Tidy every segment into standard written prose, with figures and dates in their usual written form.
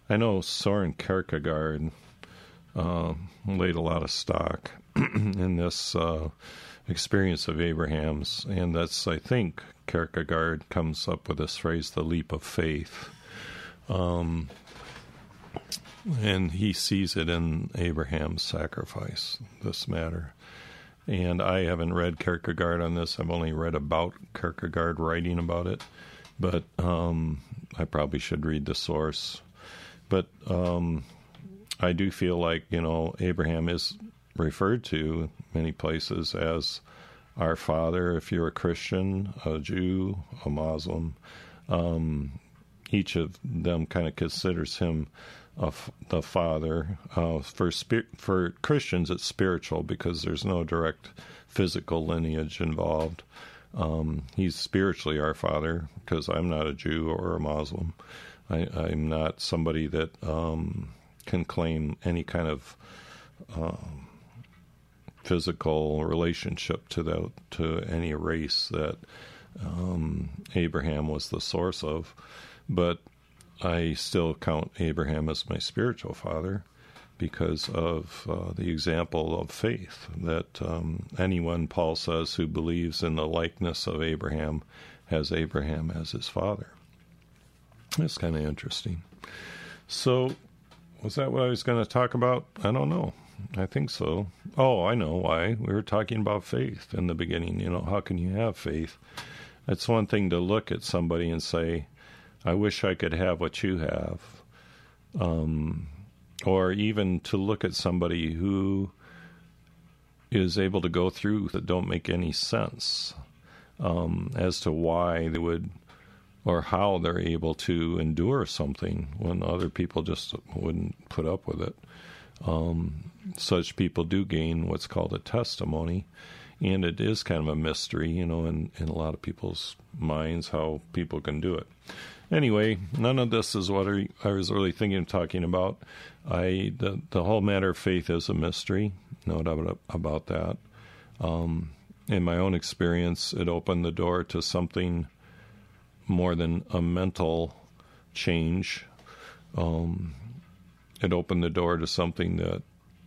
I know Soren Kierkegaard laid a lot of stock in this experience of Abraham's, and that's, I think, Kierkegaard comes up with this phrase, the leap of faith. And he sees it in Abraham's sacrifice, this matter. And I haven't read Kierkegaard on this. I've only read about Kierkegaard writing about it. But I probably should read the source. But I do feel like, Abraham is referred to many places as our father. If you're a Christian, a Jew, a Muslim, each of them kind of considers him the father. For Christians, it's spiritual because there's no direct physical lineage involved. He's spiritually our father because I'm not a Jew or a Muslim. I'm not somebody that can claim any kind of physical relationship to any race that Abraham was the source of. But I still count Abraham as my spiritual father because of the example of faith that anyone, Paul says, who believes in the likeness of Abraham has Abraham as his father. That's kind of interesting. So, was that what I was going to talk about? I don't know. I think so. Oh, I know why. We were talking about faith in the beginning. How can you have faith? It's one thing to look at somebody and say, I wish I could have what you have. Or even to look at somebody who is able to go through that don't make any sense as to why they would, or how they're able to endure something when other people just wouldn't put up with it. Such people do gain what's called a testimony, and it is kind of a mystery, in a lot of people's minds how people can do it. Anyway, none of this is what I was really thinking of talking about. The whole matter of faith is a mystery, no doubt about that. In my own experience, it opened the door to something more than a mental change. It opened the door to something that,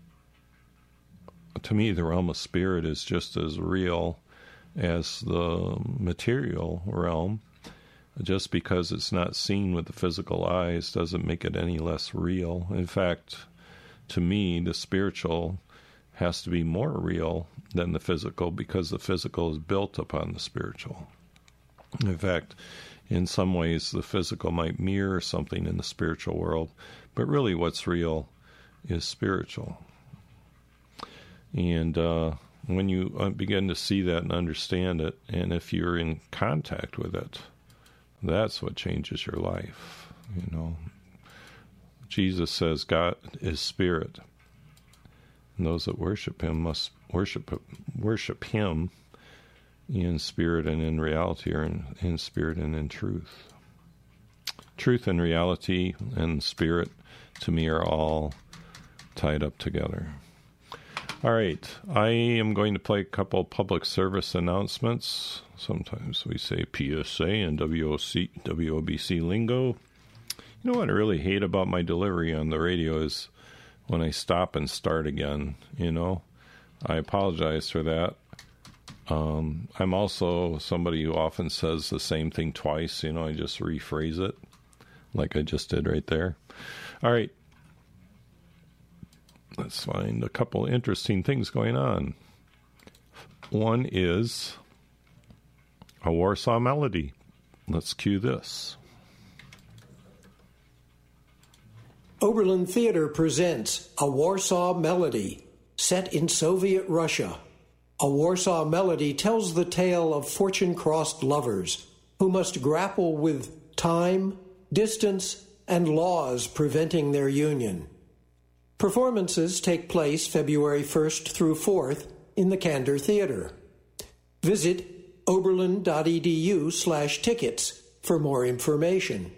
to me, the realm of spirit is just as real as the material realm. Just because it's not seen with the physical eyes doesn't make it any less real. In fact, to me, the spiritual has to be more real than the physical because the physical is built upon the spiritual. In fact, in some ways, the physical might mirror something in the spiritual world, but really what's real is spiritual. And when you begin to see that and understand it, and if you're in contact with it, that's what changes your life. Jesus says God is spirit, and those that worship him must worship him in spirit and in reality, or in spirit and in truth. Truth and reality and spirit, to me, are all tied up together. All right, I am going to play a couple public service announcements. Sometimes we say PSA and WOBC lingo. You know what I really hate about my delivery on the radio is when I stop and start again, I apologize for that. I'm also somebody who often says the same thing twice, I just rephrase it like I just did right there. All right. Let's find a couple interesting things going on. One is a Warsaw Melody. Let's cue this. Oberlin Theater presents A Warsaw Melody, set in Soviet Russia. A Warsaw Melody tells the tale of fortune-crossed lovers who must grapple with time, distance, and laws preventing their union. Performances take place February 1st through 4th in the Candor Theater. Visit oberlin.edu/tickets for more information.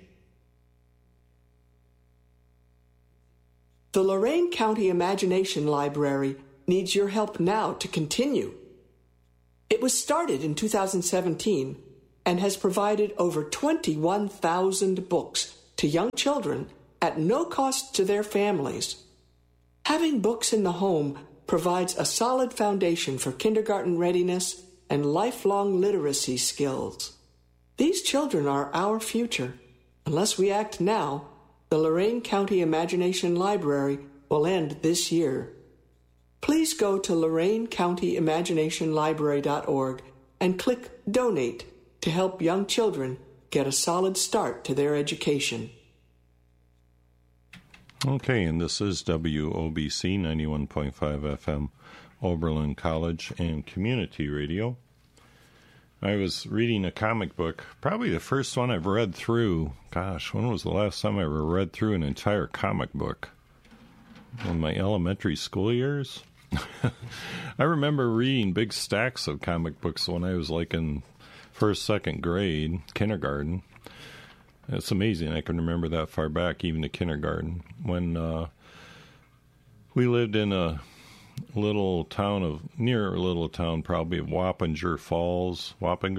The Lorain County Imagination Library needs your help now to continue. It was started in 2017 and has provided over 21,000 books to young children at no cost to their families. Having books in the home provides a solid foundation for kindergarten readiness and lifelong literacy skills. These children are our future. Unless we act now, the Lorain County Imagination Library will end this year. Please go to LorainCountyImaginationLibrary.org and click Donate to help young children get a solid start to their education. Okay, and this is WOBC 91.5 FM, Oberlin College and Community Radio. I was reading a comic book, probably the first one I've read through. Gosh, when was the last time I ever read through an entire comic book? In my elementary school years? I remember reading big stacks of comic books when I was like in first, second grade, kindergarten. It's amazing I can remember that far back, even to kindergarten. When we lived in a little town probably of Wappinger Falls,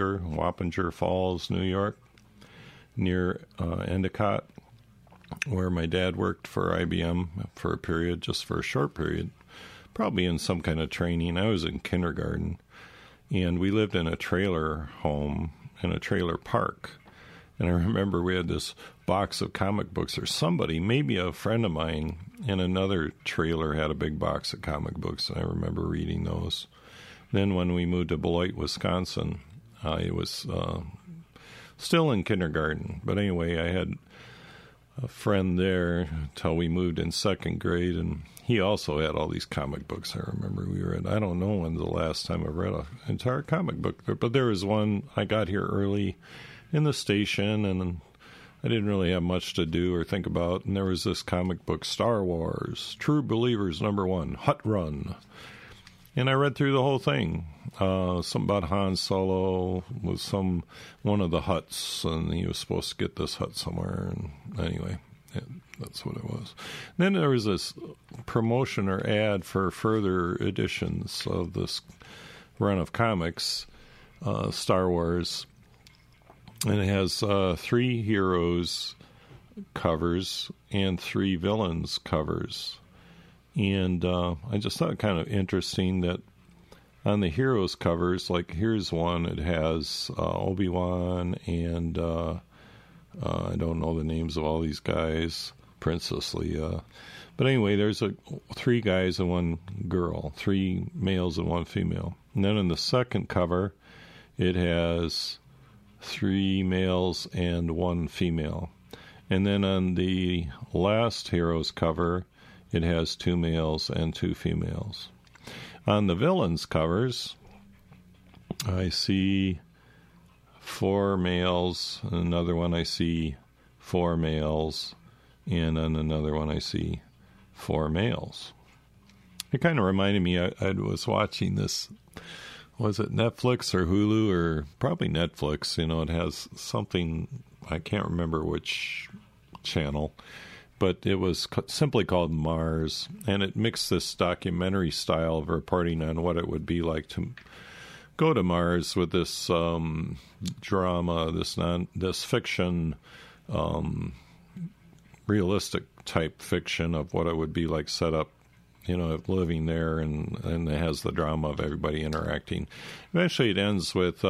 New York, near Endicott, where my dad worked for IBM for a period, just for a short period, probably in some kind of training. I was in kindergarten, and we lived in a trailer home in a trailer park. And I remember we had this box of comic books, or somebody, maybe a friend of mine in another trailer had a big box of comic books, and I remember reading those. Then when we moved to Beloit, Wisconsin, I was still in kindergarten. But anyway, I had a friend there until we moved in second grade, and he also had all these comic books. I remember we read, I don't know when the last time I read an entire comic book, but there was one. I got here early in the station, and I didn't really have much to do or think about, and there was this comic book, Star Wars, True Believers #1, Hut Run. And I read through the whole thing. Something about Han Solo was one of the huts, and he was supposed to get this hut somewhere. And anyway, that's what it was. And then there was this promotion or ad for further editions of this run of comics, Star Wars. And it has 3 heroes covers and 3 villains covers. And I just thought it kind of interesting that on the heroes covers, like here's one, it has Obi-Wan and I don't know the names of all these guys, Princess Leia. But anyway, there's 3 guys and 1 girl, 3 males and 1 female. And then in the second cover, it has 3 males and 1 female. And then on the last hero's cover, it has 2 males and 2 females. On the villains covers, I see 4 males. On another one, I see 4 males. And on another one, I see 4 males. It kind of reminded me, I was watching this, was it Netflix or Hulu, or probably Netflix? You know, it has something, I can't remember which channel, but it was simply called Mars, and it mixed this documentary style of reporting on what it would be like to go to Mars with this drama, this fiction, realistic type fiction of what it would be like set up, you know, living there, and it has the drama of everybody interacting. Eventually it ends with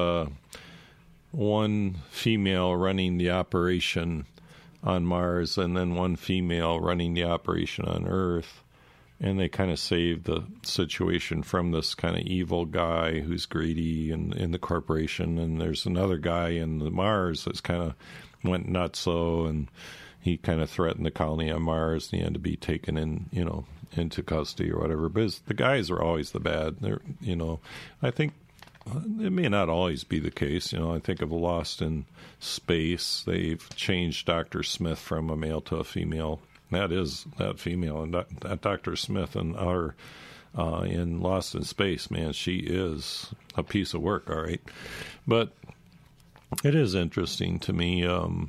1 female running the operation on Mars, and then 1 female running the operation on Earth, and they kind of save the situation from this kind of evil guy who's greedy in the corporation, and there's another guy in the Mars that's kind of went nutso, and he kind of threatened the colony on Mars, and he had to be taken in, you know, into custody or whatever. But the guys are always the bad. They're, you know, I think it may not always be the case. You know, I think of Lost in Space. They've changed Dr. Smith from a male to a female. That female, and that Dr. Smith and our in Lost in Space, man, she is a piece of work, all right. But it is interesting to me.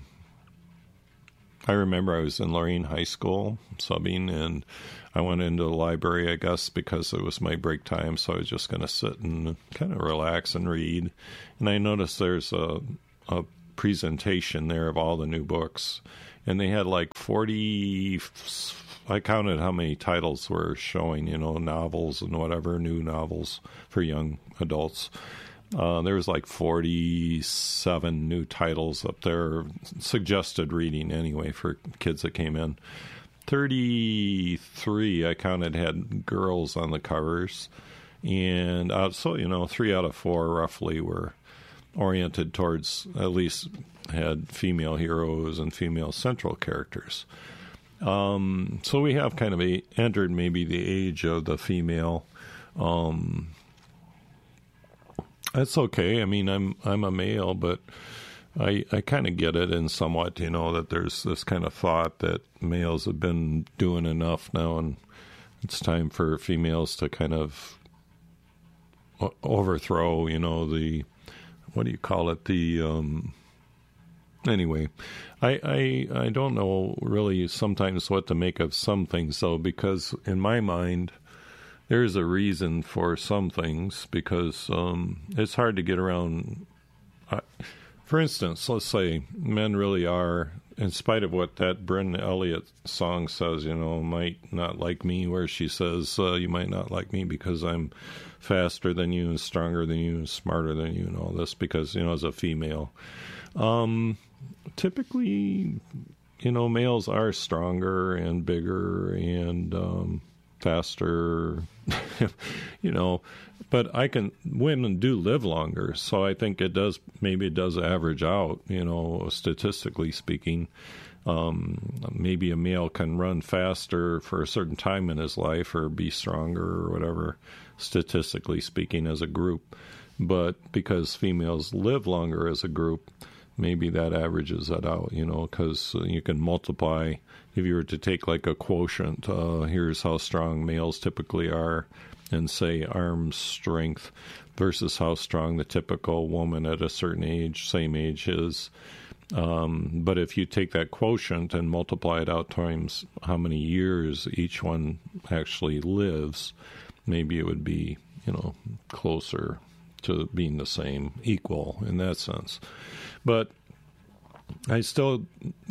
I remember I was in Lorain High School subbing, and I went into the library, I guess, because it was my break time, so I was just going to sit and kind of relax and read. And I noticed there's a presentation there of all the new books. And they had like 40, I counted how many titles were showing, novels and whatever, new novels for young adults. There was like 47 new titles up there, suggested reading anyway for kids that came in. 33, I counted, had girls on the covers. And so, 3 out of 4 roughly were oriented towards, at least had female heroes and female central characters. So we have kind of entered maybe the age of the female. That's okay. I mean, I'm a male, but I kind of get it in somewhat, that there's this kind of thought that males have been doing enough now, and it's time for females to kind of overthrow, the, what do you call it? Anyway, I don't know really sometimes what to make of some things, though, because in my mind, there's a reason for some things, because it's hard to get around. For instance, let's say men really are, in spite of what that Bryn Elliott song says, might not like me, where she says, you might not like me because I'm faster than you and stronger than you and smarter than you and all this, because, as a female. Typically, males are stronger and bigger and faster, but women do live longer. So I think maybe it does average out, statistically speaking. Maybe a male can run faster for a certain time in his life or be stronger or whatever, statistically speaking, as a group. But because females live longer as a group, maybe that averages that out, because you can multiply. If you were to take like a quotient, here's how strong males typically are, and say arm strength versus how strong the typical woman at a certain age, same age is. But if you take that quotient and multiply it out times how many years each one actually lives, maybe it would be, closer to being the same, equal in that sense. But I still,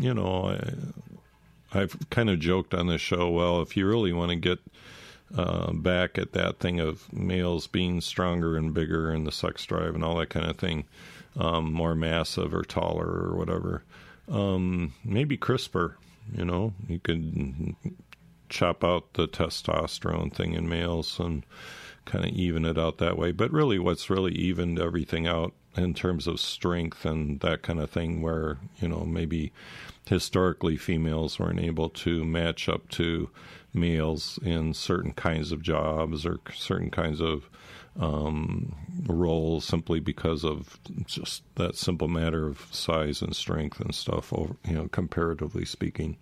I've kind of joked on this show, well, if you really want to get back at that thing of males being stronger and bigger and the sex drive and all that kind of thing, more massive or taller or whatever, maybe CRISPR, you could chop out the testosterone thing in males and kind of even it out that way. But really what's really evened everything out in terms of strength and that kind of thing, where, maybe historically females weren't able to match up to males in certain kinds of jobs or certain kinds of roles, simply because of just that simple matter of size and strength and stuff, over, comparatively speaking.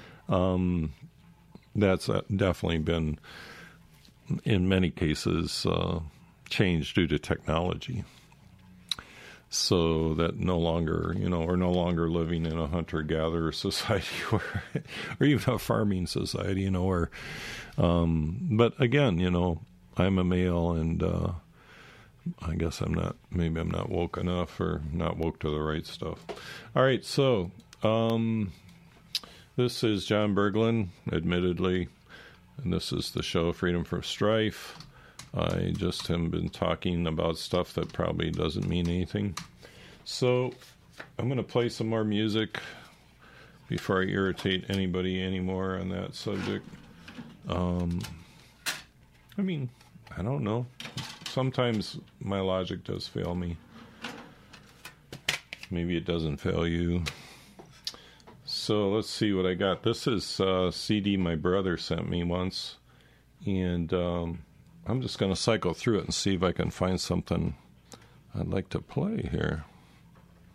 That's definitely been, in many cases, changed due to technology. So that no longer, we're no longer living in a hunter-gatherer society or even a farming society, where, but again, I'm a male and I guess maybe I'm not woke enough or not woke to the right stuff. All right, so this is John Berglund, admittedly, and this is the show Freedom from Strife. I just have been talking about stuff that probably doesn't mean anything. So I'm going to play some more music before I irritate anybody anymore on that subject. I don't know. Sometimes my logic does fail me. Maybe it doesn't fail you. So let's see what I got. This is a CD my brother sent me once. And I'm just going to cycle through it and see if I can find something I'd like to play here.